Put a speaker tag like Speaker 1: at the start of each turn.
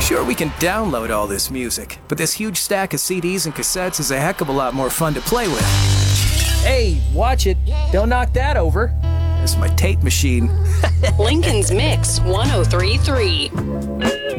Speaker 1: Sure, we can download all this music, but this huge stack of CDs and cassettes is a heck of a lot more fun to play with. Hey, watch it. Don't knock that over. There's my tape machine.
Speaker 2: Lincoln's Mix 1033.